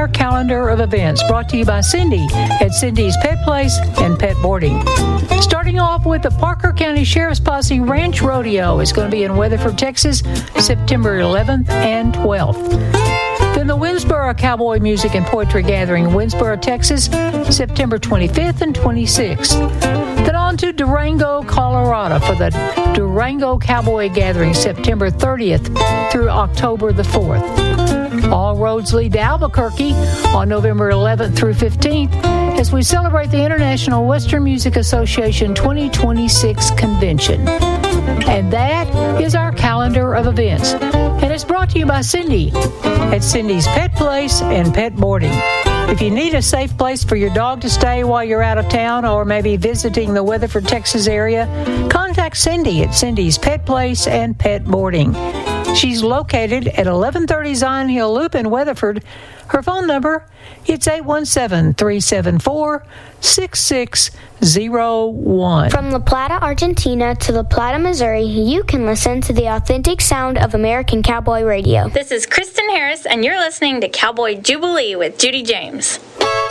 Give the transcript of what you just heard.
our calendar of events, brought to you by Cindy at Cindy's Pet Place and Pet Boarding. Starting off with the Parker County Sheriff's Posse Ranch Rodeo. It's going to be in Weatherford, Texas, September 11th and 12th. Then the Winsboro Cowboy Music and Poetry Gathering in Winsboro, Texas, September 25th and 26th. Then on to Durango, Colorado for the Durango Cowboy Gathering, September 30th through October the 4th. All roads lead to Albuquerque on November 11th through 15th as we celebrate the International Western Music Association 2026 Convention. And that is our calendar of events. And it's brought to you by Cindy at Cindy's Pet Place and Pet Boarding. If you need a safe place for your dog to stay while you're out of town or maybe visiting the Weatherford, Texas area, contact Cindy at Cindy's Pet Place and Pet Boarding. She's located at 1130 Zion Hill Loop in Weatherford. Her phone number, it's 817-374-6601. From La Plata, Argentina to La Plata, Missouri, you can listen to the authentic sound of American Cowboy Radio. This is Kristen Harris, and you're listening to Cowboy Jubilee with Judy James.